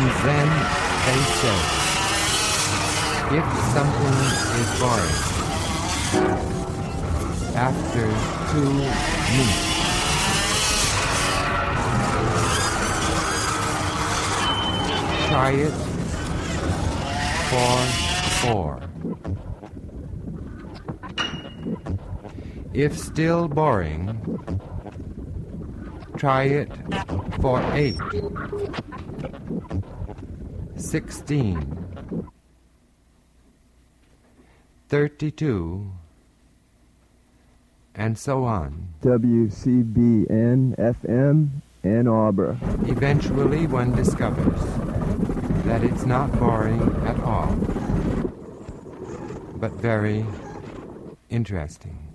And then they say, if something is boring, after 2 minutes, try it for 4. If still boring, try it for 8, 16, 32, and so on. WCBN FM Ann Arbor. Eventually one discovers that it's not boring at all, but very interesting.